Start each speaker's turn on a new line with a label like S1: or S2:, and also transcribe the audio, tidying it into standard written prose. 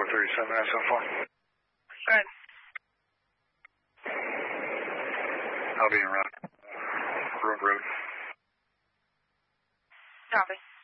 S1: 437 so far.
S2: Good.
S1: I'll be en route. Road.
S2: Copy.